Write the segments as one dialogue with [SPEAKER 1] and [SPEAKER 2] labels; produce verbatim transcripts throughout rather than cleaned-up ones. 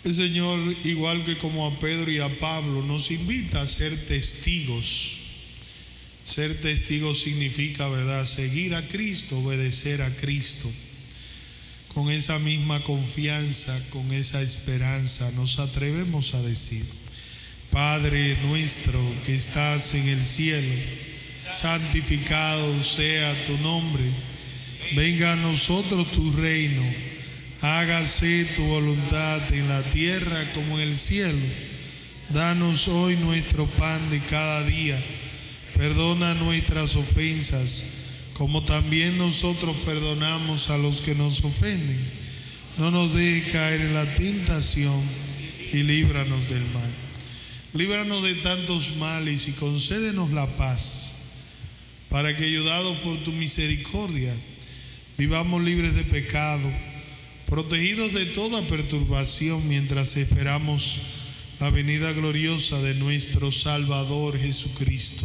[SPEAKER 1] El Señor, igual que como a Pedro y a Pablo, nos invita a ser testigos. Ser testigo significa, ¿verdad?, seguir a Cristo, obedecer a Cristo. Con esa misma confianza, con esa esperanza, nos atrevemos a decir: Padre nuestro que estás en el cielo, santificado sea tu nombre. Venga a nosotros tu reino. Hágase tu voluntad en la tierra como en el cielo. Danos hoy nuestro pan de cada día. Perdona nuestras ofensas, como también nosotros perdonamos a los que nos ofenden. No nos dejes caer en la tentación y líbranos del mal. Líbranos de tantos males y concédenos la paz, para que, ayudados por tu misericordia, vivamos libres de pecado, protegidos de toda perturbación, mientras esperamos la venida gloriosa de nuestro Salvador Jesucristo.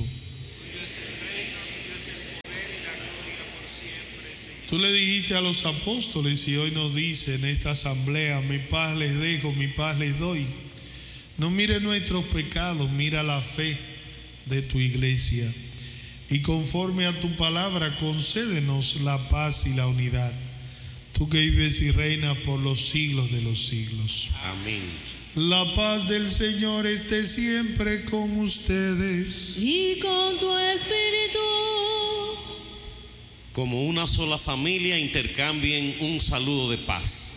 [SPEAKER 1] Tú le dijiste a los apóstoles, y hoy nos dice en esta asamblea: mi paz les dejo, mi paz les doy. No mire nuestros pecados, mira la fe de tu iglesia. Y conforme a tu palabra, concédenos la paz y la unidad. Tú que vives y reinas por los siglos de los siglos.
[SPEAKER 2] Amén.
[SPEAKER 1] La paz del Señor esté siempre con ustedes.
[SPEAKER 3] Y con tu espíritu.
[SPEAKER 2] Como una sola familia, intercambien un saludo de paz.